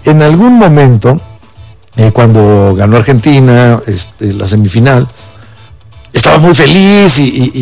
en algún momento, cuando ganó Argentina la semifinal, estaba muy feliz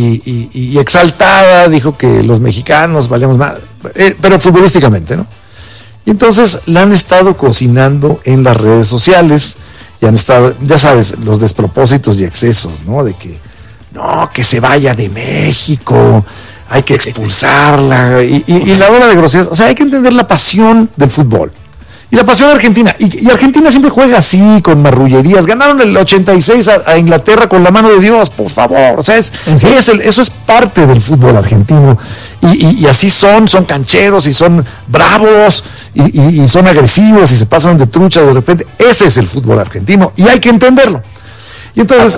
y exaltada, dijo que los mexicanos valíamos más, pero futbolísticamente, ¿no? Y entonces la han estado cocinando en las redes sociales y han estado, ya sabes, los despropósitos y excesos, ¿no? De que, no, que se vaya de México, hay que expulsarla, y la bola de groserías. O sea, hay que entender la pasión del fútbol. Y la pasión de Argentina. Y Argentina siempre juega así, con marrullerías. Ganaron el 86 a Inglaterra con la mano de Dios, por favor. O sea, eso es parte del fútbol argentino. Y así son cancheros y son bravos y son agresivos y se pasan de trucha de repente. Ese es el fútbol argentino y hay que entenderlo. Y entonces,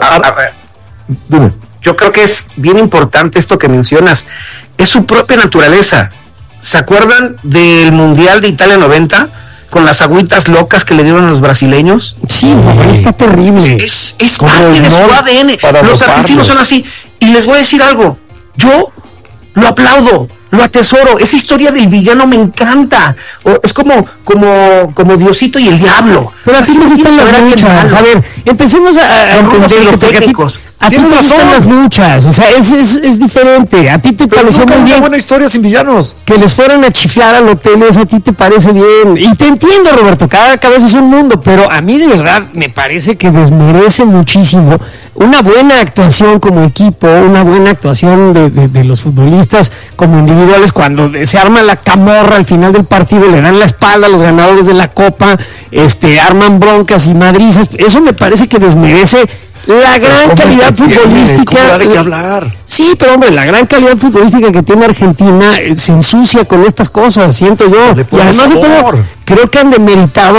dime. Yo creo que es bien importante esto que mencionas. Es su propia naturaleza. ¿Se acuerdan del Mundial de Italia 90? Con las agüitas locas que le dieron a los brasileños. Sí, está terrible. Es parte de su ADN. Los argentinos son así. Y les voy a decir algo. Yo lo aplaudo, lo atesoro. Esa historia del villano me encanta. Es como Diosito y el diablo. Pero así me gustan las luchas. A ver, empecemos a entender los técnicos. A ti te gustan las luchas, o sea, es diferente. A ti te pareció muy bien. Una buena historia sin villanos. Que les fueran a chiflar al hotel, a ti te parece bien. Y te entiendo, Roberto, cada cabeza es un mundo, pero a mí de verdad me parece que desmerece muchísimo una buena actuación como equipo, una buena actuación de los futbolistas como individuales, cuando se arma la camorra al final del partido, le dan la espalda a los ganadores de la Copa, arman broncas y madrizas. Eso me parece que desmerece la gran calidad futbolística. ¿De qué hablar? Sí, pero hombre, la gran calidad futbolística que tiene Argentina se ensucia con estas cosas, siento yo. Y además de todo, creo que han demeritado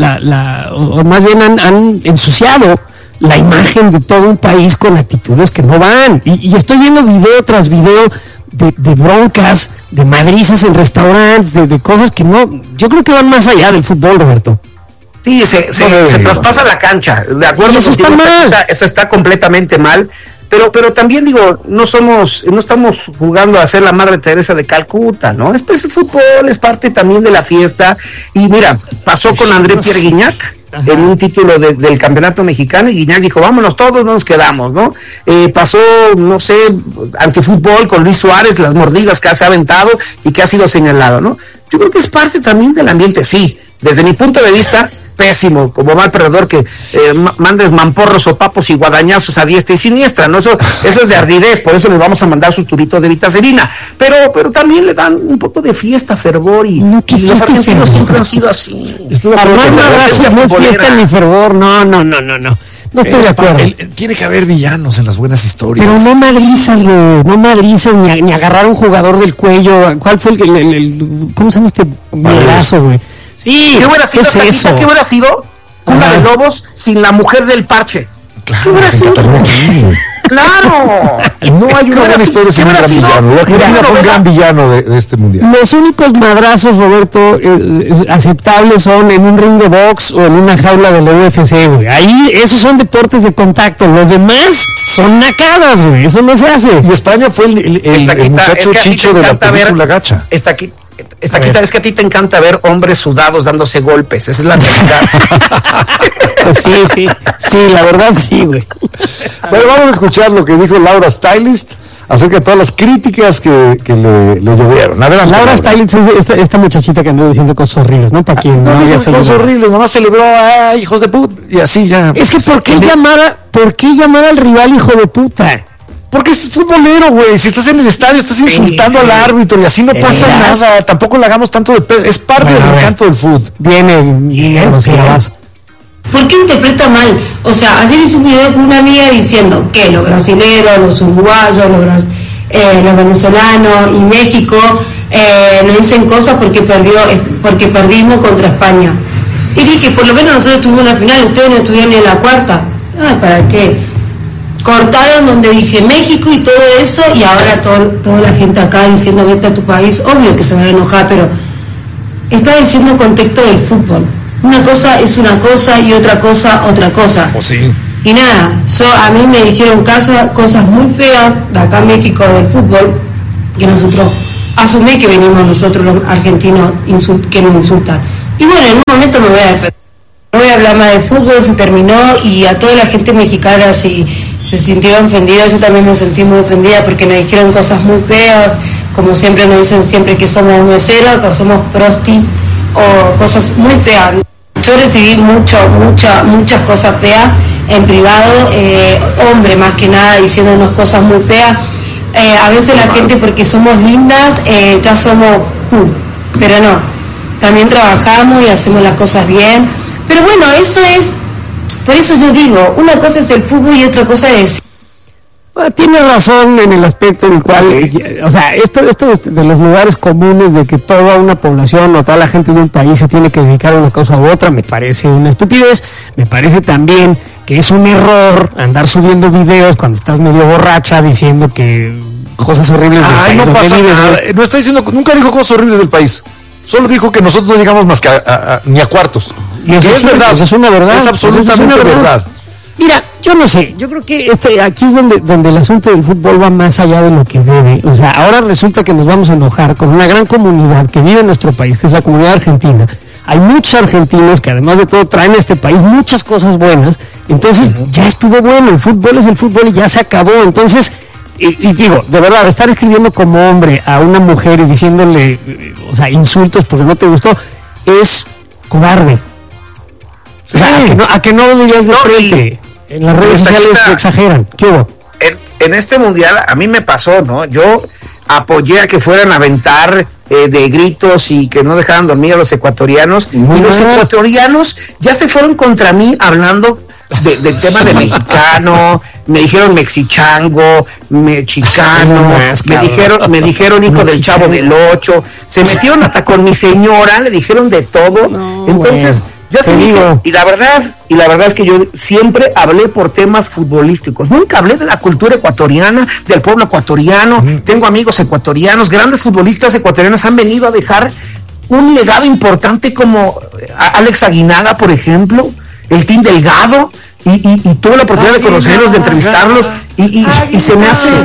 o más bien han ensuciado la imagen de todo un país con actitudes que no van. Y estoy viendo video tras video de broncas, de madrizas en restaurantes, de cosas que no, yo creo que van más allá del fútbol, Roberto. Sí, se traspasa la cancha, de acuerdo. Eso está mal. Eso está completamente mal, pero también digo, no estamos jugando a ser la Madre Teresa de Calcuta, ¿no? El fútbol es parte también de la fiesta. Y mira, pasó con André Pierre Guignac en un título del campeonato mexicano, y Guignac dijo, vámonos todos, no nos quedamos, ¿no? Pasó, no sé, antifútbol con Luis Suárez, las mordidas que se ha aventado y que ha sido señalado, ¿no? Yo creo que es parte también del ambiente, sí, desde mi punto de vista, pésimo, como mal perdedor que mandes mamporros o papos y guadañazos a diestra y siniestra, ¿no? Eso es de ardidez, por eso les vamos a mandar sus turitos de vitacilina, pero también le dan un poco de fiesta, fervor, y los argentinos siempre han sido así. No es fiesta ni fervor, no. No estoy de acuerdo. Tiene que haber villanos en las buenas historias. Pero no madrizas, güey. No madrizas ni agarrar a un jugador del cuello. ¿Cuál fue el ¿cómo se llama este violazo, güey? Sí, ¿qué hubiera sido? ¿Qué hubiera sido? Cuna de Lobos sin la mujer del parche. Claro, ¿qué hubiera sido? ¡Claro! No hay una buena historia sin un gran villano. Argentina fue un gran villano de este mundial. Los únicos madrazos, Roberto, aceptables son en un ring de box o en una jaula de la UFC, güey. Ahí, esos son deportes de contacto. Lo demás son nacadas, güey. Eso no se hace. Y España fue el muchacho chicho de la película gacha. Es que a ti te encanta ver hombres sudados dándose golpes. Esa es la realidad. Pues sí, la verdad sí, güey. Bueno, vamos a escuchar lo que dijo Laura Stylist acerca de todas las críticas que le llovieron. Adelante, Laura Stylist es esta muchachita que andó diciendo cosas horribles, ¿no? Para quien no había salido. Cosas horribles, nada más celebró a hijos de puta y así ya. Es que ¿por qué llamar al rival hijo de puta? Porque es futbolero, güey. Si estás en el estadio, estás insultando al árbitro y así no pasa nada. Tampoco le hagamos tanto de pedo. Es parte del encanto del fútbol. ¿Por qué interpreta mal? O sea, ayer hice un video con una amiga diciendo que los brasileños, los uruguayos, los venezolanos y México no dicen cosas porque perdimos contra España. Y dije, por lo menos nosotros estuvimos en la final, ustedes no estuvieron ni en la cuarta. ¿Para qué? Cortaron donde dije México y todo eso, y ahora toda la gente acá diciendo vete a tu país, obvio que se van a enojar, pero está diciendo contexto del fútbol. Una cosa es una cosa y otra cosa otra cosa. Pues sí. Y nada, a mí me dijeron cosas muy feas de acá en México del fútbol, que nosotros asumí que venimos nosotros los argentinos que nos insultan. Y bueno, en un momento momento me voy a defender. No voy a hablar más de fútbol, se terminó, y a toda la gente mexicana si se sintieron ofendida, yo también me sentí muy ofendida porque nos dijeron cosas muy feas, como siempre nos dicen siempre que somos meseros, que somos prosti, o cosas muy feas. Yo recibí muchas cosas feas en privado, hombre más que nada diciéndonos cosas muy feas. A veces la gente, porque somos lindas, ya somos pero no, también trabajamos y hacemos las cosas bien. Pero bueno, eso es, por eso yo digo, una cosa es el fútbol y otra cosa es... Bueno, tiene razón en el aspecto en el cual, o sea, esto de los lugares comunes, de que toda una población o toda la gente de un país se tiene que dedicar a una cosa u otra, me parece una estupidez. Me parece también que es un error andar subiendo videos cuando estás medio borracha diciendo que cosas horribles del país. No pasa nada. No está diciendo, nunca dijo cosas horribles del país. Solo dijo que nosotros no llegamos más que ni a cuartos. Y eso es verdad. Eso es una verdad. Es absolutamente verdad. Mira, yo no sé, yo creo que aquí es donde el asunto del fútbol va más allá de lo que debe. O sea, ahora resulta que nos vamos a enojar con una gran comunidad que vive en nuestro país, que es la comunidad argentina. Hay muchos argentinos que además de todo traen a este país muchas cosas buenas. Entonces, ya estuvo bueno, el fútbol es el fútbol y ya se acabó. Entonces, y digo, de verdad, estar escribiendo como hombre a una mujer y diciéndole, o sea, insultos porque no te gustó, es cobarde. O sea, a que no lo dirías de frente. En las redes sociales se exageran. ¿Qué hubo? En este mundial a mí me pasó, ¿no? Yo apoyé a que fueran a aventar de gritos y que no dejaran dormir a los ecuatorianos. Y los ecuatorianos ya se fueron contra mí hablando del tema de mexicano. Me dijeron mexichango, mexicano, me dijeron hijo del Chavo del 8. Se metieron hasta con mi señora, le dijeron de todo. Entonces... Yo sí digo, y la verdad es que yo siempre hablé por temas futbolísticos, nunca hablé de la cultura ecuatoriana, del pueblo ecuatoriano. Tengo amigos ecuatorianos, grandes futbolistas ecuatorianos han venido a dejar un legado importante, como Alex Aguinaga, por ejemplo, el Team Delgado, y tuve la oportunidad de conocerlos, de entrevistarlos, y se me hace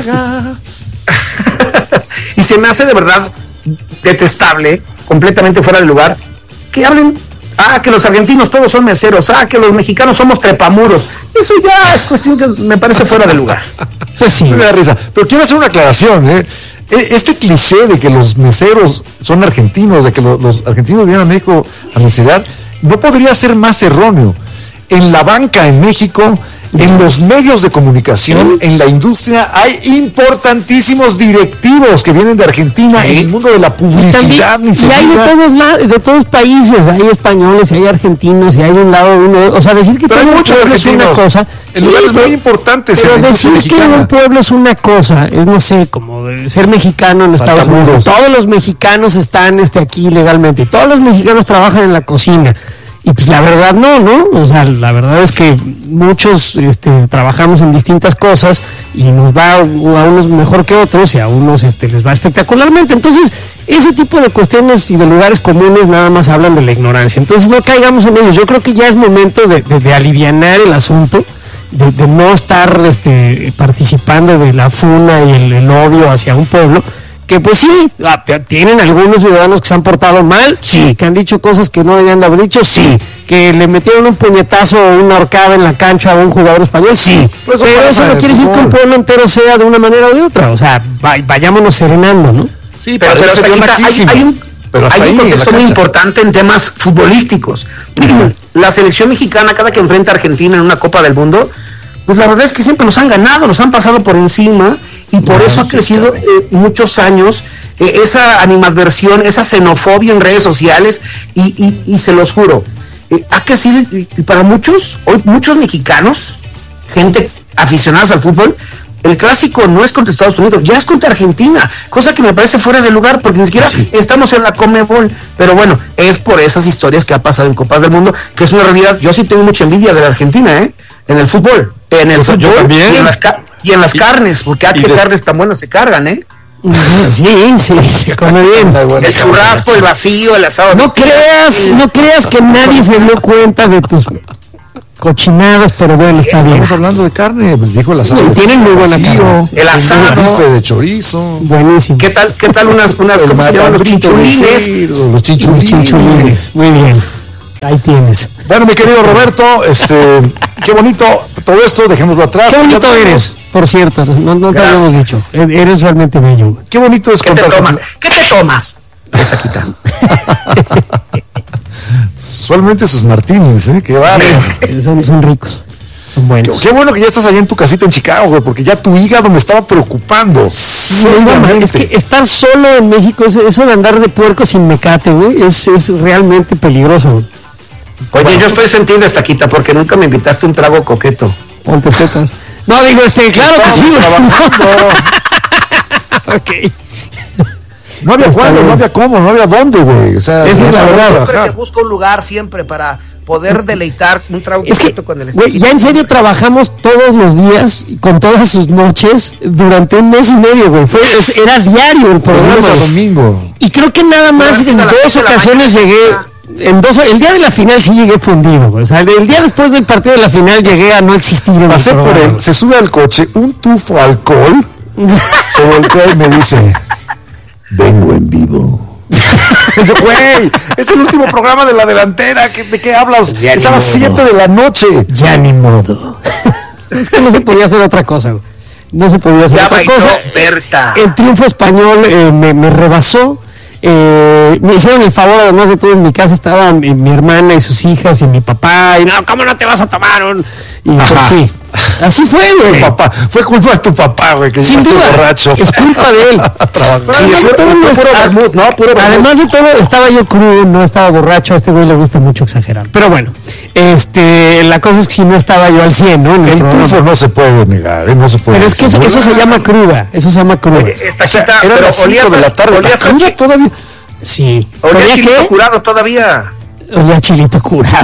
y se me hace de verdad detestable, completamente fuera de lugar, que hablen que los argentinos todos son meseros, que los mexicanos somos trepamuros. Eso ya es cuestión que me parece fuera de lugar. Pues sí, me da risa. Pero quiero hacer una aclaración, Este cliché de que los meseros son argentinos, de que los argentinos vienen a México a meserear, no podría ser más erróneo. En la banca en México, en los medios de comunicación, en la industria, hay importantísimos directivos que vienen de Argentina, en el mundo de la publicidad. Y hay de todos lados, de todos países, hay españoles, hay argentinos, y hay de un lado uno. O sea, decir que todo un pueblo es una cosa, en lugares muy importantes. Pero decir que un pueblo es una cosa, es, no sé, como ser mexicano en Estados Unidos. Todos los mexicanos están aquí legalmente, y todos los mexicanos trabajan en la cocina. Y pues la verdad no, o sea, la verdad es que muchos trabajamos en distintas cosas y nos va a unos mejor que otros y a unos les va espectacularmente. Entonces, ese tipo de cuestiones y de lugares comunes nada más hablan de la ignorancia. Entonces, no caigamos en ellos. Yo creo que ya es momento de alivianar el asunto, de no estar participando de la funa y el odio hacia un pueblo. Que pues sí, tienen algunos ciudadanos que se han portado mal, sí, que han dicho cosas que no debían de haber dicho, sí, que le metieron un puñetazo o una horcada en la cancha a un jugador español, sí, pero eso no quiere decir que un pueblo entero sea de una manera o de otra, o sea, vayámonos serenando, ¿no? Sí, pero hay un contexto muy importante en temas futbolísticos. La selección mexicana, cada que enfrenta a Argentina en una Copa del Mundo, pues la verdad es que siempre nos han ganado, nos han pasado por encima, y por eso ha crecido muchos años esa animadversión, esa xenofobia en redes sociales, y se los juro, ha crecido, y para muchos, hoy muchos mexicanos, gente aficionados al fútbol, el clásico no es contra Estados Unidos, ya es contra Argentina, cosa que me parece fuera de lugar, porque ni siquiera estamos en la Conmebol. Pero bueno, es por esas historias que ha pasado en Copas del Mundo, que es una realidad. Yo sí tengo mucha envidia de la Argentina, en el fútbol, yo también. Y en las carnes, porque qué carnes tan buenas se cargan, Sí, se come bien. El churrasco, el vacío, el asado. No creas que nadie se dio cuenta de tus cochinadas, pero bueno, está bien. Estamos hablando de carne, dijo el asado. Tienen muy buena carne. El asado. El bife de chorizo. Buenísimo. ¿Qué tal unas ¿cómo se llaman? Los chinchulines. Los chinchulines. Muy bien. Ahí tienes. Bueno, mi querido Roberto, qué bonito todo esto, dejémoslo atrás. Qué bonito eres, por cierto, no te habíamos dicho. Eres realmente bello. Qué bonito es contar. ¿Qué te tomas? Esta quita. Usualmente sus martinis, que vale. Son ricos. Son buenos. Qué bueno que ya estás allá en tu casita en Chicago, güey, porque ya tu hígado me estaba preocupando. Sí, es que estar solo en México, eso de andar de puerco sin mecate, güey, es realmente peligroso. Güey. Oye, yo estoy sentido esta quita porque nunca me invitaste un trago coqueto. Ponte tetas. No, digo, claro que sí, güey. Ok. No había cuándo, no había cómo, no había dónde, güey. O sea, esa es la verdad. Siempre se busca un lugar siempre para poder deleitar un trago coqueto con el güey, ya en serio trabajamos todos los días con todas sus noches durante un mes y medio, güey. Era diario el programa. Lunes a domingo. Y creo que nada más en 2 ocasiones llegué. El día de la final sí llegué fundido, güey. O sea, el día después del partido de la final llegué a no existir. Pasé por él, se sube al coche, un tufo de alcohol, se voltea y me dice: vengo en vivo. Yo, güey, es el último programa de La Delantera, ¿de qué hablas? Es a las 7 de la noche. Ya ni modo. Es que no se podía hacer otra cosa, güey. No se podía hacer otra cosa. Berta. El triunfo español me rebasó. Me hicieron el favor, además de todo, en mi casa estaban mi hermana y sus hijas y mi papá, y no, ¿cómo no te vas a tomar un? Y pues sí, así fue, güey. Fue culpa de tu papá, güey, que sin duda, borracho. Es culpa de él. Además de todo, estaba yo crudo, no estaba borracho. A este güey le gusta mucho exagerar. Pero bueno, la cosa es que si no estaba yo al 100, ¿no? El triunfo no se puede negar, no se puede. Pero es que eso se llama cruda, Era las 5 de la tarde, cruda todavía. Sí. ¿Olía chilito curado todavía? Olía chilito curado.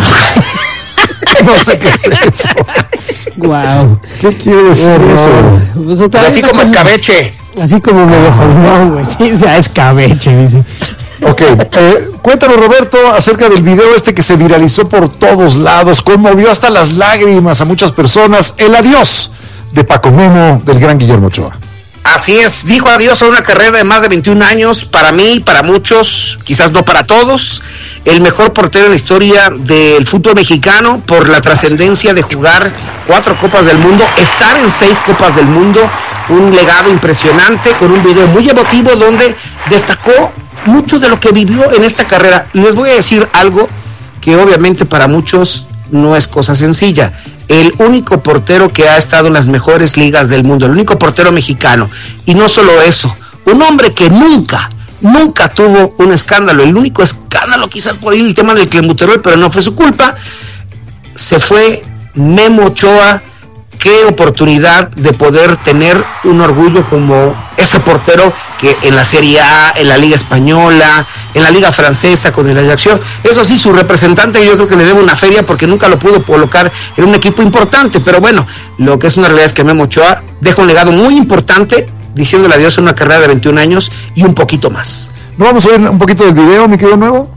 No sé qué es eso. Guau. ¿Qué quiere decir eso? Pues así como escabeche. Así como medio jodón, güey. Sí, o sea, escabeche, dice. Ok, cuéntanos, Roberto, acerca del video que se viralizó por todos lados, conmovió hasta las lágrimas a muchas personas, el adiós de Paco Memo, del gran Guillermo Ochoa. Así es, dijo adiós a una carrera de más de 21 años, para mí, para muchos, quizás no para todos, el mejor portero en la historia del fútbol mexicano por la trascendencia de jugar 4 Copas del Mundo, estar en 6 Copas del Mundo, un legado impresionante con un video muy emotivo donde destacó mucho de lo que vivió en esta carrera. Les voy a decir algo que obviamente para muchos no es cosa sencilla. El único portero que ha estado en las mejores ligas del mundo, el único portero mexicano, y no solo eso, un hombre que nunca tuvo un escándalo, el único escándalo quizás por ahí el tema del clenbuterol, pero no fue su culpa, se fue Memo Ochoa. Qué oportunidad de poder tener un orgullo como ese portero que en la Serie A, en la Liga Española, en la Liga Francesa con el Ajax. Eso sí, su representante yo creo que le debe una feria porque nunca lo pudo colocar en un equipo importante, pero bueno, lo que es una realidad es que Memo Ochoa deja un legado muy importante, diciéndole adiós a una carrera de 21 años y un poquito más. ¿No vamos a ver un poquito del video, mi querido Nuevo?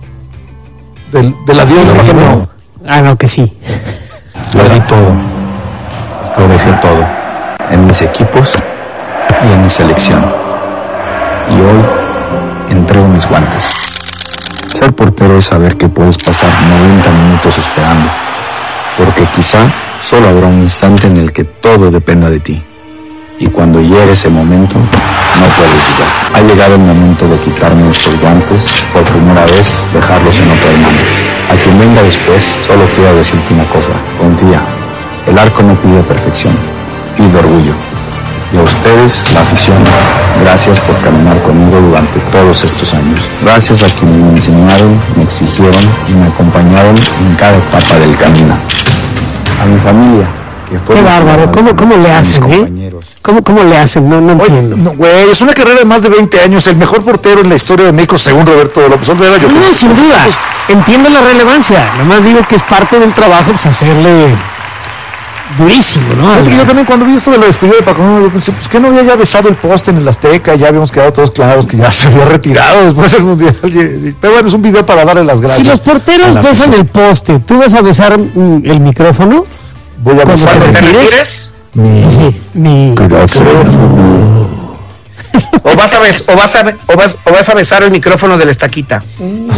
Del adiós de Paco Memo. Ah, no, que sí. Lo di todo. Lo dejé todo, en mis equipos y en mi selección. Y hoy entrego mis guantes. Ser portero es saber que puedes pasar 90 minutos esperando, porque quizá solo habrá un instante en el que todo dependa de ti. Y cuando llegue ese momento, no puedes dudar. Ha llegado el momento de quitarme estos guantes, por primera vez dejarlos en otra mano. A quien venga después, solo quiero decirte una cosa: confía. El arco no pide perfección, pide orgullo. Y a ustedes, la afición, gracias por caminar conmigo durante todos estos años. Gracias a quienes me enseñaron, me exigieron y me acompañaron en cada etapa del camino. A mi familia, que fue... Qué bárbaro, ¿cómo le hacen, ¿Cómo le hacen? No entiendo. No, güey, es una carrera de más de 20 años, el mejor portero en la historia de México, según Roberto López Olvera. No, sin duda, entiendo la relevancia, nomás digo que es parte del trabajo, pues hacerle... durísimo, ¿no? Yo también cuando vi esto de la despedida de Paco Memo, yo pensé, pues que no había ya besado el poste en el Azteca, ya habíamos quedado todos claros que ya se había retirado después del Mundial. Pero bueno, es un video para darle las gracias. Si los porteros besan el poste, ¿tú vas a besar el micrófono? Voy a besar. ¿Te refieres? Mi micrófono. O vas a besar el micrófono de la estaquita. Uno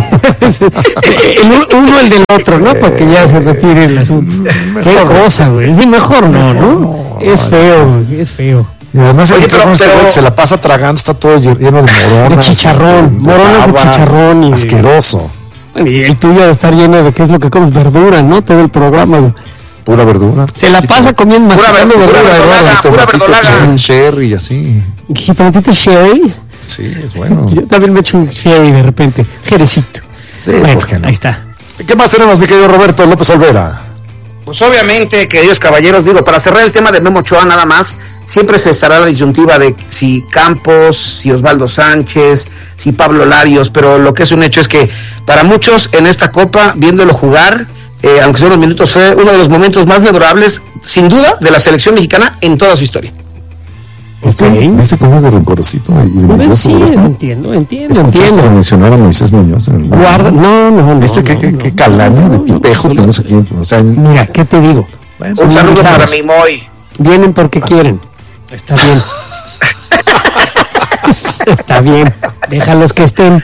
el del otro, ¿no? Para que ya se retire el asunto. Qué cosa, güey. Sí, mejor no. Es feo, güey. Es feo. Y además el micrófono se la pasa tragando, está todo lleno de moronas. De chicharrón, moronas de chicharrón. Y asqueroso. Bueno, y el tuyo de estar lleno de qué es lo que comes, verdura, ¿no? Todo el programa, güey. Pura verdura. Se la pasa comiendo más. Pura verdolaga. Sherry y así. ¿Jitomatito sherry? Sí, es bueno. Yo también me echo un sherry de repente. Jerecito. Sí, bueno, ¿por qué no? Ahí está. ¿Qué más tenemos, mi querido Roberto López Olvera? Pues obviamente, queridos caballeros, digo, para cerrar el tema de Memo Ochoa nada más, siempre se estará la disyuntiva de si Campos, si Osvaldo Sánchez, si Pablo Larios, pero lo que es un hecho es que para muchos en esta Copa, viéndolo jugar, aunque sea unos minutos, fue uno de los momentos más memorables, sin duda, de la selección mexicana en toda su historia. ¿Viste cómo es de rencorosito? Sí, entiendo. Escuchaste mencionar a Moisés Muñoz. Guarda, no. ¿Viste qué calaña de tipejo tenemos aquí? O sea, mira, ¿qué te digo? Bueno, un saludo para mi Moy. Vienen porque quieren. Está bien. Está bien. Déjalos que estén.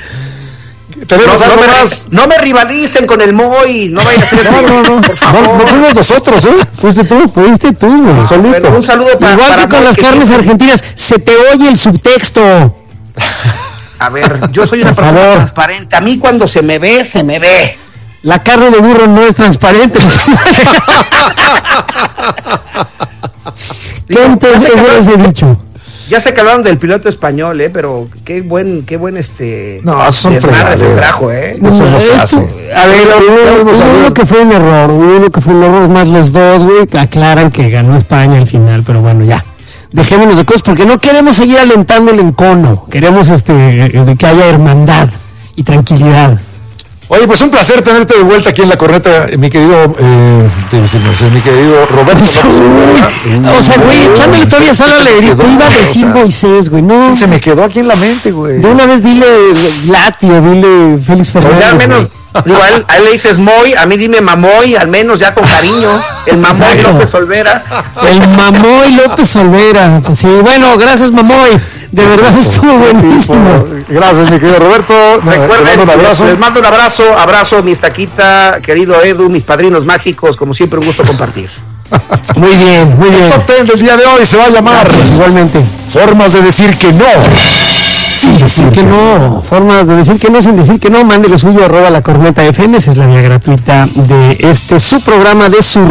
No me rivalicen con el Moy, no vayan a hacer no, por favor. No fuimos nosotros, fuiste tú, solito. Pero un saludo igual que con las carnes argentinas, se te oye el subtexto. A ver, yo soy una persona transparente, a mí cuando se me ve. La carne de burro no es transparente. ¿Qué entonces ese dicho? Ya sé que hablaron del piloto español, pero qué buen no, son fregaderas. Se trajo, No se nos hace. A ver, uno que fue un error, más los dos, güey, aclaran que ganó España al final, pero bueno, ya. Dejémonos de cosas porque no queremos seguir alentando el encono, queremos de que haya hermandad y tranquilidad. Oye, pues un placer tenerte de vuelta aquí en La Corneta, mi querido Roberto. O sea, güey, echándole todavía sal a la herida. Iba a decir Moisés, güey, no. Sí, se me quedó aquí en la mente, güey. De una vez dile Latio, dile Félix Fernández. Ya al menos, digo, a él le dices Moy, a mí dime Mamoy, al menos ya con cariño. El Mamoy López Olvera. El Mamoy López Olvera. Pues sí, bueno, gracias Mamoy. De verdad estuvo buenísimo. Gracias, mi querido Roberto. Recuerden, les mando un abrazo, mi estaquita, querido Edu, mis padrinos mágicos, como siempre un gusto compartir. Muy bien. El top 10 del día de hoy se va a llamar igualmente Formas de decir que no. Sin decir que no. Formas de decir que no sin decir que no. Mande lo suyo @lacorneta.fm. Esa es la vía gratuita de su programa, de su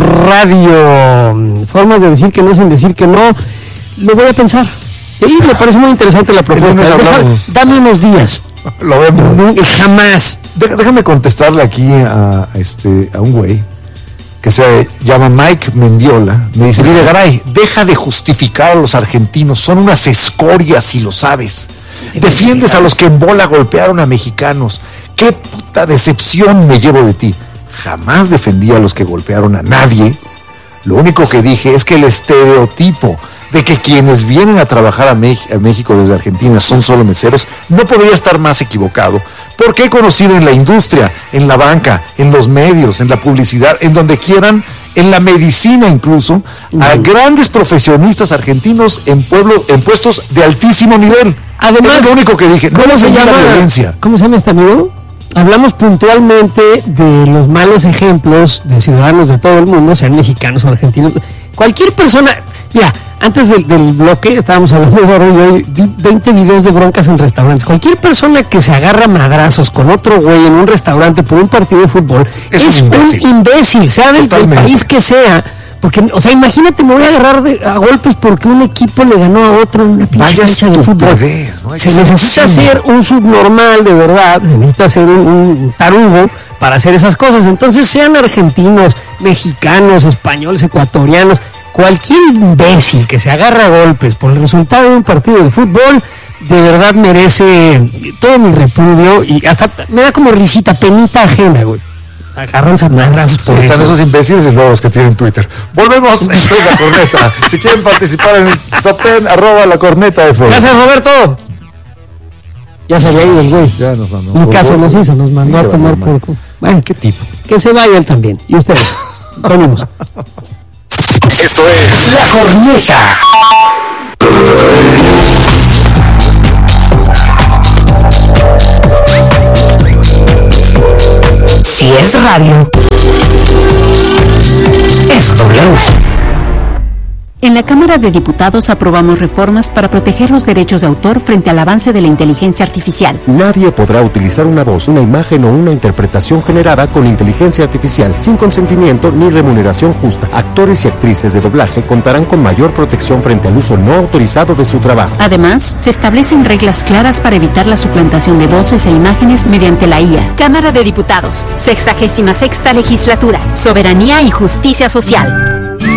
radio. Formas de decir que no sin decir que no. Lo voy a pensar. Y me parece muy interesante la propuesta. Dame unos días. Lo vemos. Jamás. Déjame contestarle aquí a un güey que se llama Mike Mendiola. Me dice, mire, Garay, deja de justificar a los argentinos. Son unas escorias, si lo sabes. Defiendes a los que en bola golpearon a mexicanos. Qué puta decepción me llevo de ti. Jamás defendí a los que golpearon a nadie. Lo único que dije es que el estereotipo de que quienes vienen a trabajar a México desde Argentina son solo meseros, no podría estar más equivocado, porque he conocido en la industria, en la banca, en los medios, en la publicidad, en donde quieran, en la medicina incluso, a grandes profesionistas argentinos en puestos de altísimo nivel. Además, es lo único que dije. ¿Cómo se llama la violencia? ¿Cómo se llama este amigo? Hablamos puntualmente de los malos ejemplos de ciudadanos de todo el mundo, sean mexicanos o argentinos. Cualquier persona, mira, antes del bloque estábamos hablando de oro y hoy vi 20 videos de broncas en restaurantes. Cualquier persona que se agarra madrazos con otro güey en un restaurante por un partido de fútbol es un imbécil, sea del país que sea. Porque, o sea, imagínate, me voy a agarrar a golpes porque un equipo le ganó a otro en una pinche cancha de fútbol. ¿No? Se necesita ser un subnormal, de verdad, se necesita ser un tarugo para hacer esas cosas. Entonces, sean argentinos, mexicanos, españoles, ecuatorianos, cualquier imbécil que se agarra a golpes por el resultado de un partido de fútbol, de verdad merece todo mi repudio y hasta me da como risita, penita ajena, güey. Agarranse madrazos por eso. Están esos imbéciles y luego los que tienen Twitter. Volvemos, esto es La Corneta. Si quieren participar en el top 10, @lacorneta.fm. Gracias, Roberto. Ya se había ido el güey. Ya nos mandó. Ni caso nos hizo, nos mandó a tomar por culo. Bueno, qué tipo. Que se vaya él también. Y ustedes. Venimos. Esto es La Corneta. Si es radio, es W. En la Cámara de Diputados aprobamos reformas para proteger los derechos de autor frente al avance de la inteligencia artificial. Nadie podrá utilizar una voz, una imagen o una interpretación generada con inteligencia artificial sin consentimiento ni remuneración justa. Actores y actrices de doblaje contarán con mayor protección frente al uso no autorizado de su trabajo. Además, se establecen reglas claras para evitar la suplantación de voces e imágenes mediante la IA. Cámara de Diputados, 66ª Legislatura, Soberanía y Justicia Social.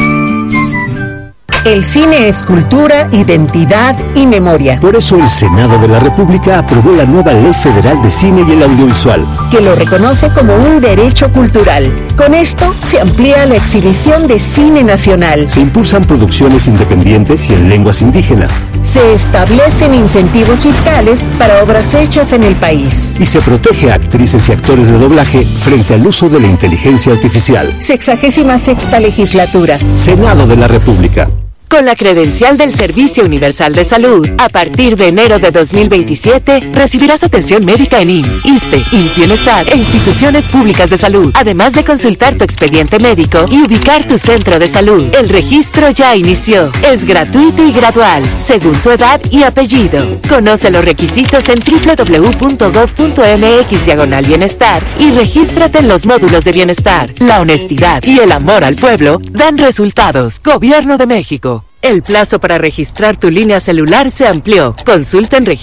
El cine es cultura, identidad y memoria. Por eso el Senado de la República aprobó la nueva Ley Federal de Cine y el Audiovisual, que lo reconoce como un derecho cultural. Con esto se amplía la exhibición de cine nacional. Se impulsan producciones independientes y en lenguas indígenas. Se establecen incentivos fiscales para obras hechas en el país. Y se protege a actrices y actores de doblaje frente al uso de la inteligencia artificial. 66ª Legislatura. Senado de la República. Con la credencial del Servicio Universal de Salud, a partir de enero de 2027, recibirás atención médica en IMSS, ISSSTE, IMSS Bienestar e instituciones públicas de salud, además de consultar tu expediente médico y ubicar tu centro de salud. El registro ya inició. Es gratuito y gradual, según tu edad y apellido. Conoce los requisitos en www.gov.mx/bienestar y regístrate en los módulos de bienestar. La honestidad y el amor al pueblo dan resultados. Gobierno de México. El plazo para registrar tu línea celular se amplió. Consulta en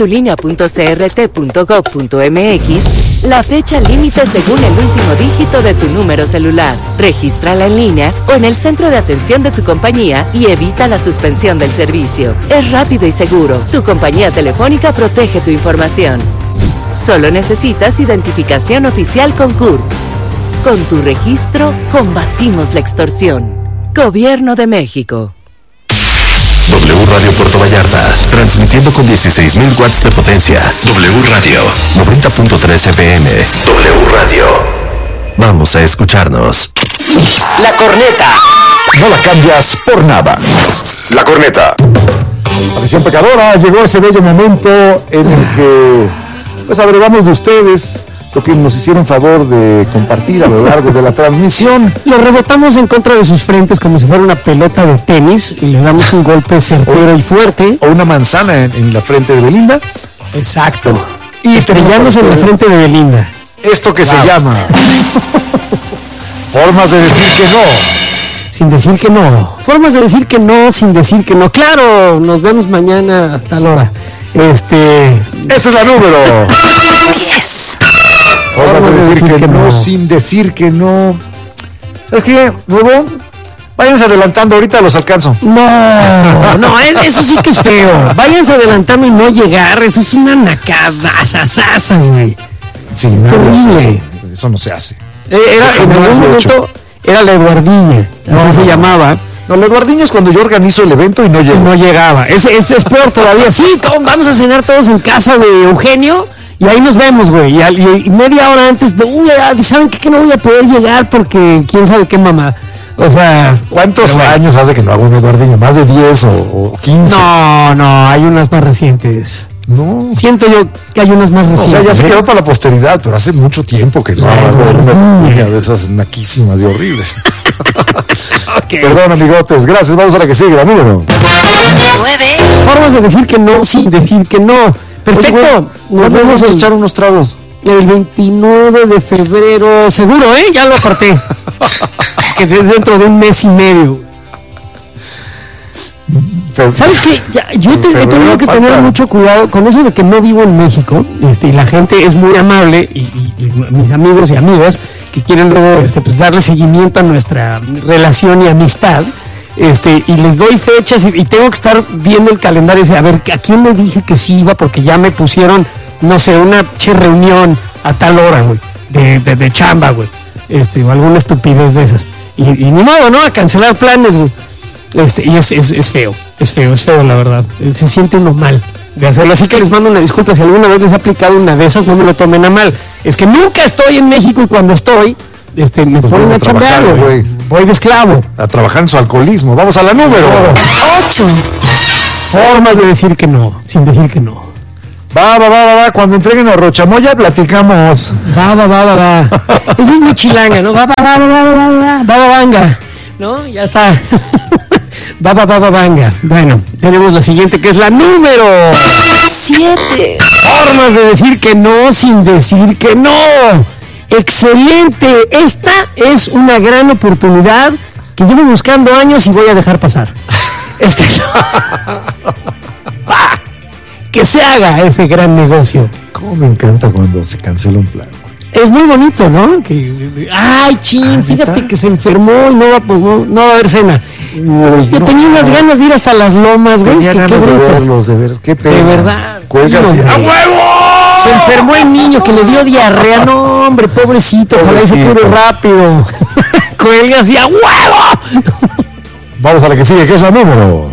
registratulinea.crt.gov.mx la fecha límite según el último dígito de tu número celular. Regístrala en línea o en el centro de atención de tu compañía y evita la suspensión del servicio. Es rápido y seguro. Tu compañía telefónica protege tu información. Solo necesitas identificación oficial con CURP. Con tu registro, combatimos la extorsión. Gobierno de México. W Radio Puerto Vallarta, transmitiendo con 16.000 watts de potencia. W Radio, 90.3 FM. W Radio. Vamos a escucharnos. La corneta. No la cambias por nada. La corneta. La visión pecadora, llegó ese bello momento en el que pues hablamos de ustedes, lo que nos hicieron favor de compartir a lo largo de la transmisión. Lo rebotamos en contra de sus frentes como si fuera una pelota de tenis y le damos un golpe certero y fuerte. O una manzana en la frente de Belinda. Exacto. Y estrellándose en la frente de Belinda. Esto que se llama formas de decir que no. Sin decir que no. Formas de decir que no sin decir que no. Claro, nos vemos mañana hasta la hora. Este es el número 10. Formas de decir que no sin decir que no. ¿Sabes qué? Nuevo, váyanse adelantando, ahorita los alcanzo. No, eso sí que es feo. Váyanse adelantando y no llegar, eso es una nacadazazaza, güey. Sí, es terrible. Eso no se hace. Era en algún momento era la Eduardiña, así se llamaba. No, la Eduardiña es cuando yo organizo el evento y no llego. No llegaba. Es peor todavía. Sí, vamos a cenar todos en casa de Eugenio. Y ahí nos vemos, güey. Y media hora antes, ¿saben qué? Que no voy a poder llegar porque quién sabe qué mamá. O sea, ¿cuántos años hace que no hago un Eduardiño? ¿Más de 10 o 15? No, hay unas más recientes. No. Siento yo que hay unas más recientes. O sea, ya se quedó para la posteridad, pero hace mucho tiempo que no hago una de esas naquísimas y horribles. Okay. Perdón, amigotes. Gracias. Vamos a la que sigue, la número 9. Formas de decir que no sin decir que no. Perfecto. Nos vamos a echar unos tragos. El 29 de febrero, seguro, ya lo aparté. Que es dentro de un mes y medio. ¿Sabes qué? Yo he tenido que tener mucho cuidado con eso de que no vivo en México, y la gente es muy amable, y mis amigos y amigas que quieren luego pues darle seguimiento a nuestra relación y amistad. Y les doy fechas y tengo que estar viendo el calendario y decir, a ver, ¿a quién le dije que sí iba? Porque ya me pusieron, no sé, una reunión a tal hora, güey, de chamba, güey, o alguna estupidez de esas. Y ni modo, ¿no? A cancelar planes, güey. Y es feo, la verdad. Se siente uno mal de hacerlo. Así que les mando una disculpa si alguna vez les he aplicado una de esas, no me lo tomen a mal. Es que nunca estoy en México y cuando estoy, me ponen a chambear, güey. Voy de esclavo. A trabajar en su alcoholismo. Vamos a la número 8. Formas de decir que no, sin decir que no. Va. Cuando entreguen a Rochamoya, platicamos. Va. Eso es muy chilanga, ¿no? Va, banga. ¿No? Ya está. Va, banga. Bueno, tenemos la siguiente, que es la número 7. Formas de decir que no sin decir que no. Excelente. Esta es una gran oportunidad que llevo buscando años y voy a dejar pasar. Que se haga ese gran negocio. Cómo me encanta cuando se cancela un plan. Es muy bonito, ¿no? Ay, fíjate ¿neta? Que se enfermó y no va a haber cena. Yo tenía unas ganas de ir hasta las lomas, güey. Tenía ganas de verlos, de ver. Qué pena. De verdad. Cuelga así. ¡A huevo! Se enfermó el niño que le dio diarrea. No, hombre, pobrecito. Ojalá se cure rápido. Cuelga así, ¡a huevo! Vamos a la que sigue, que es la número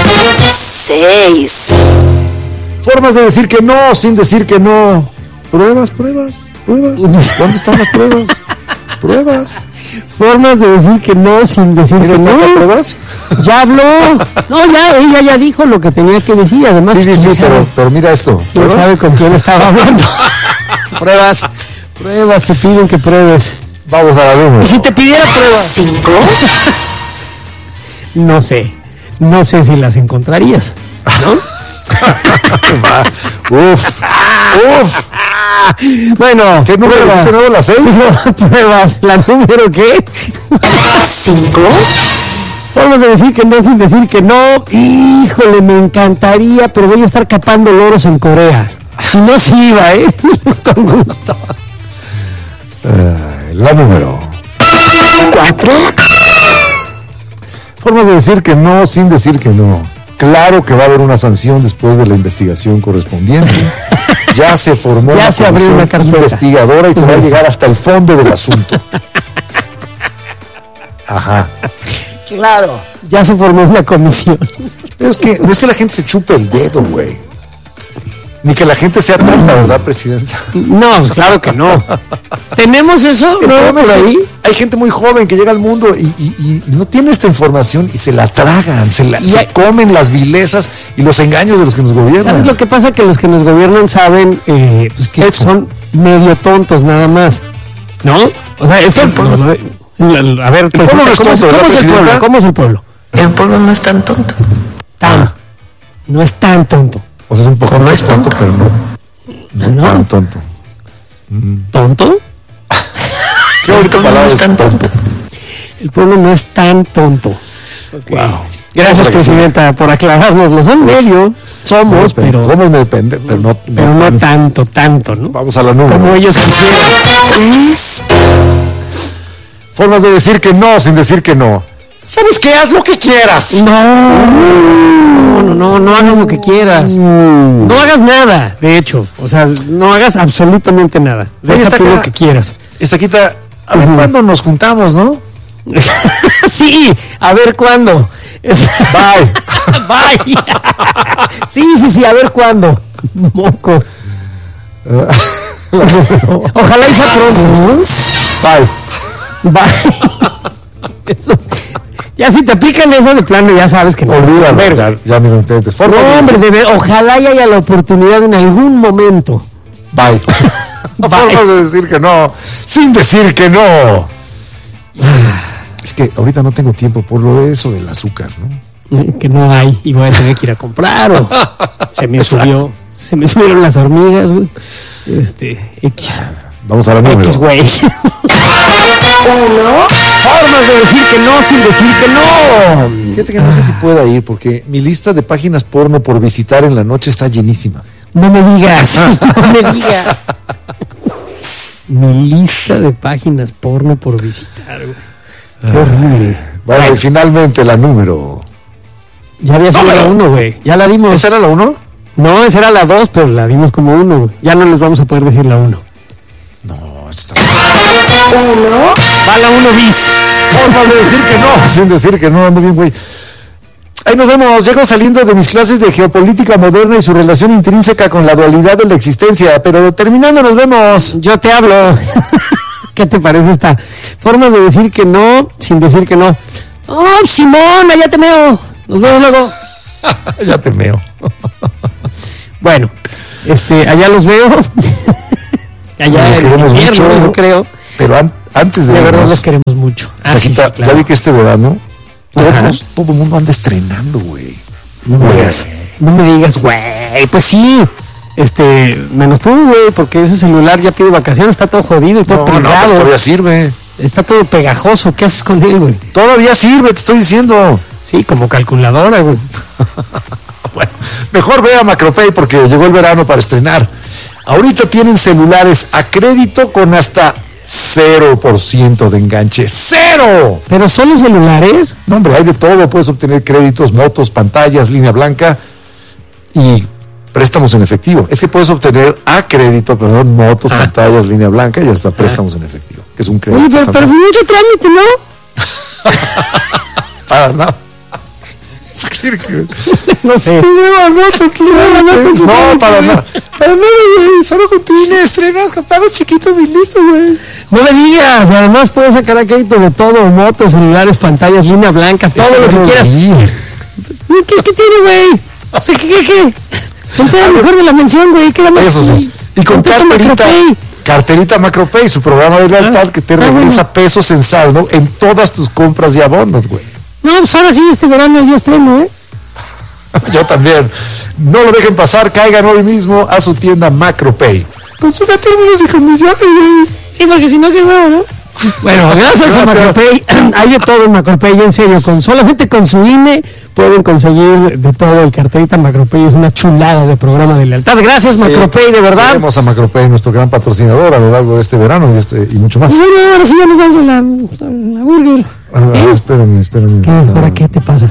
6. Formas de decir que no sin decir que no. Pruebas. ¿Dónde están las pruebas? Pruebas. Formas de decir que no sin decir que no. ¿Pruebas? Ya habló. No, ella ya dijo lo que tenía que decir. Además, sí, pero mira esto. ¿Quién sabe con quién estaba hablando? Pruebas, te piden que pruebes. Vamos a la número. ¿Y si te pidiera pruebas? 5. No sé si las encontrarías, ¿no? Uf. Bueno, ¿qué número? Pruebas. ¿Este no las 6? Pruebas. ¿La número qué? 5. Vamos a decir que no sin decir que no. Híjole, me encantaría, pero voy a estar capando loros en Corea. Si no, sí iba, con gusto. La número 4. Formas de decir que no sin decir que no. Claro que va a haber una sanción después de la investigación correspondiente. Ya se formó ya se abrió una carpeta investigadora y se va a llegar hasta el fondo del asunto. Ajá. Claro. Ya se formó una comisión. No es que la gente se chupe el dedo, güey. Ni que la gente sea tonta, ¿verdad, presidenta? No, pues claro que no. ¿Tenemos eso? ¿No? Por ahí. Hay gente muy joven que llega al mundo y no tiene esta información y se la tragan, se comen las vilezas y los engaños de los que nos gobiernan. ¿Sabes lo que pasa? Que los que nos gobiernan saben pues que son medio tontos nada más, ¿no? O sea, eso... A ver, pues, ¿cómo es el pueblo? El pueblo no es tan tonto. No es tan tonto. O sea, es un poco no es tonto, pero no tan tonto. ¿Tonto? Qué bonita palabra es tan tonto. El pueblo no es tan tonto. Okay. Wow. Gracias, presidenta, por aclarárnoslo. Son medio, somos, pero no tanto, ¿no? Vamos a la número. Como ellos quisieran. 3. Formas de decir que no sin decir que no. ¿Sabes qué? Haz lo que quieras. No hagas lo que quieras. No hagas nada, de hecho. O sea, no hagas absolutamente nada. Deja tú lo que quieras. Estaquita, a ver cuándo nos juntamos, ¿no? Sí, a ver cuándo. Bye. Sí, a ver cuándo. Mocos. Ojalá y sea pronto. Bye. Eso. Ya si te aplican eso de plano, ya sabes que no. Olvídalo, ya ni lo intentes. No, hombre, ojalá y haya la oportunidad en algún momento. Bye. Formas de decir que no, sin decir que no. Es que ahorita no tengo tiempo por lo de eso del azúcar, ¿no? Que no hay, y voy a tener que ir a comprar, o se me subieron las hormigas, güey. X. Vamos a la número. X, güey. 1. Formas de decir que no sin decir que no. Fíjate que no sé si pueda ir porque mi lista de páginas porno por visitar en la noche está llenísima. No me digas. Mi lista de páginas porno por visitar, güey. Qué horrible. Bueno, y finalmente la número. Ya había sido la 1, güey. Ya la dimos. ¿Esa era la 1? No, esa era la 2, pero la dimos como 1, güey. Ya no les vamos a poder decir la 1. No, está... 1. A la 1 bis. Formas de decir que no, sin decir que no, ando bien, güey. Ahí nos vemos. Llego saliendo de mis clases de geopolítica moderna y su relación intrínseca con la dualidad de la existencia. Pero terminando, nos vemos. Yo te hablo. ¿Qué te parece esta? Formas de decir que no, sin decir que no. ¡Oh, Simona, ya te meo! Nos vemos luego. Ya te meo. Bueno, Allá los veo. Allá los queremos mucho, yo creo. Pero antes de verdad los queremos mucho. Sí, claro. Ya vi que este verano todo el mundo anda estrenando, güey. No me digas, güey. Pues sí. Menos tú, güey, porque ese celular ya pide vacaciones, está todo jodido y todo pegado. No, todavía sirve. Está todo pegajoso. ¿Qué haces con él, güey? Todavía sirve, te estoy diciendo. Sí, como calculadora, güey. Bueno, mejor ve a Macropay porque llegó el verano para estrenar. Ahorita tienen celulares a crédito con hasta 0% de enganche. ¡Cero! ¿Pero solo celulares? No, hombre, hay de todo. Puedes obtener créditos, motos, pantallas, línea blanca y préstamos en efectivo. Es que puedes obtener a crédito, motos, pantallas, línea blanca y hasta préstamos en efectivo, que es un crédito. Oye, pero mucho trámite, ¿no? Para nada. No sé. No, para nada. Para nada, güey. Solo con tu dinero estrenas con pagos chiquitos y listo, güey. No me digas. Además puedes sacar a crédito de todo: motos, celulares, pantallas, línea blanca, todo lo que quieras. ¿Qué tiene, güey? O sea, ¿qué? Se entera mejor de la mención, güey. ¿Qué más? Eso sí. Y con carterita Macropay, su programa de lealtad que te regresa pesos en saldo en todas tus compras y abonos, güey. No, pues ahora sí, este verano yo estreno, ¿eh? Yo también. No lo dejen pasar, caigan hoy mismo a su tienda Macropay. Consulta términos y condiciones, güey. Sí, porque si no, qué bueno, ¿no? Bueno, gracias a Macropay. Hay de todo en Macropay, en serio. Solamente con su INE pueden conseguir de todo. El carterita Macropay es una chulada de programa de lealtad. Gracias, Macropay, de verdad. Tenemos a Macropay, nuestro gran patrocinador a lo largo de este verano y mucho más. Bueno, ahora sí ya nos vamos a la burger. Espérame. ¿Qué? ¿Para qué te pasa?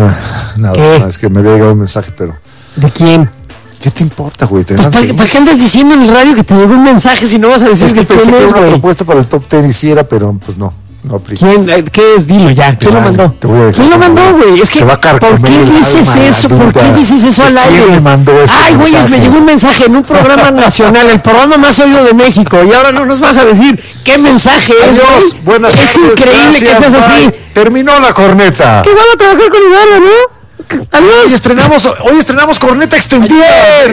Nada, es que me había llegado un mensaje, pero... ¿De quién? ¿Qué te importa, güey? Pues ¿para qué andas diciendo en el radio que te llegó un mensaje si no vas a decir que quién pensé que es, era una güey? propuesta para el top 10 hiciera, pero pues no aplica. ¿Quién? ¿Qué es? Dilo ya. ¿Quién lo mandó? ¿Quién lo mandó, güey? Es que, ¿por qué dices eso? ¿Por qué dices eso al aire? ¿Quién me mandó ese Ay, güey, me llegó un mensaje en un programa nacional, el programa más oído de México, y ahora no nos vas a decir qué mensaje es. Adiós, buenas noches. Es increíble que seas así. Terminó la corneta. Que van a trabajar con Ibarra, ¿no? Adiós. Hoy estrenamos corneta extendida.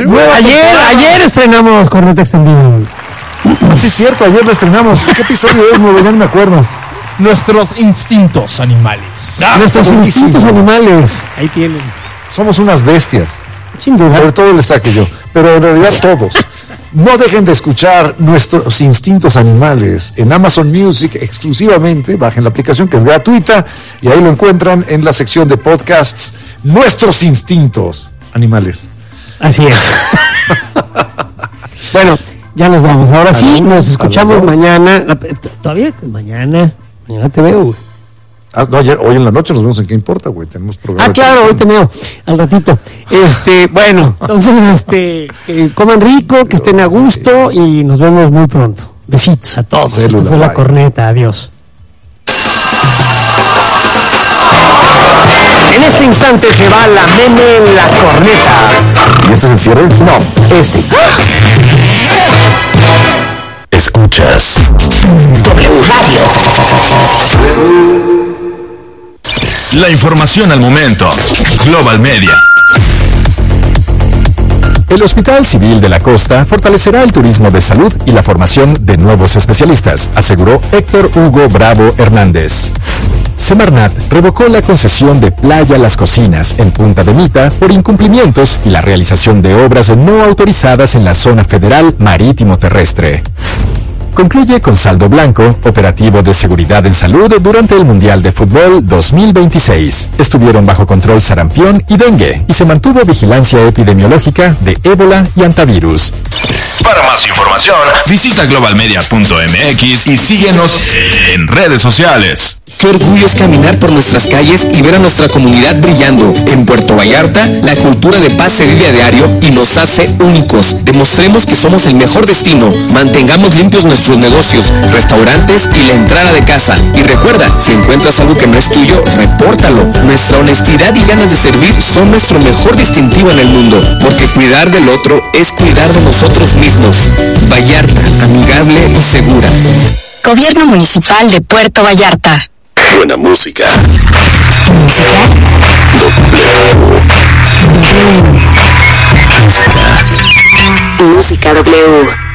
Ayer estrenamos corneta extendida. Sí, es cierto, ayer lo estrenamos. ¿Qué episodio es? No me acuerdo. Nuestros instintos animales. Nuestros instintos animales. Ahí tienen. Somos unas bestias. Sin duda. Sobre todo el Estaque y yo. Pero en realidad todos. No dejen de escuchar nuestros instintos animales en Amazon Music exclusivamente. Bajen la aplicación que es gratuita y ahí lo encuentran en la sección de podcasts. Nuestros instintos animales. Así es. Bueno, ya nos vamos. Ahora sí, nos escuchamos mañana. ¿Todavía? Mañana te veo, güey. No, hoy en la noche nos vemos en ¿Qué importa, güey? Tenemos programa. Claro, hoy te veo, al ratito. Bueno, entonces, que coman rico, que estén a gusto y nos vemos muy pronto. Besitos a todos. Esto fue La Corneta. Adiós. En este instante se va la Meme La Corneta. ¿Y este es el cierre? No, este. Escuchas W Radio. La información al momento. Global Media. El Hospital Civil de la Costa fortalecerá el turismo de salud y la formación de nuevos especialistas, aseguró Héctor Hugo Bravo Hernández. Semarnat revocó la concesión de Playa Las Cocinas en Punta de Mita por incumplimientos y la realización de obras no autorizadas en la zona federal marítimo terrestre. Concluye con saldo blanco, operativo de seguridad en salud durante el Mundial de Fútbol 2026. Estuvieron bajo control sarampión y dengue y se mantuvo vigilancia epidemiológica de ébola y antivirus. Para más información, visita globalmedia.mx y síguenos en redes sociales. Qué orgullo es caminar por nuestras calles y ver a nuestra comunidad brillando. En Puerto Vallarta, la cultura de paz se vive a diario y nos hace únicos. Demostremos que somos el mejor destino. Mantengamos limpios nuestros negocios, restaurantes y la entrada de casa. Y recuerda, si encuentras algo que no es tuyo, repórtalo. Nuestra honestidad y ganas de servir son nuestro mejor distintivo en el mundo, porque cuidar del otro es cuidar de nosotros mismos. Vallarta, amigable y segura. Gobierno Municipal de Puerto Vallarta. Buena música. Música W.